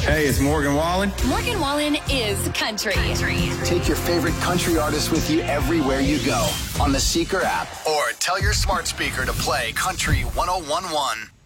Hey, it's Morgan Wallen. Morgan Wallen is country. Take your favorite country artist with you everywhere you go on the Seeker app or tell your smart speaker to play Country 101.1.